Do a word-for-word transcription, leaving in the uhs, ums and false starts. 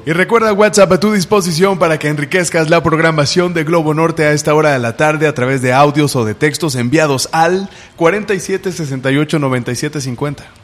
Y recuerda WhatsApp a tu disposición para que enriquezcas la programación de Globo Norte a esta hora de la tarde a través de audios o de textos enviados al cuarenta y siete sesenta y ocho noventa y siete cincuenta.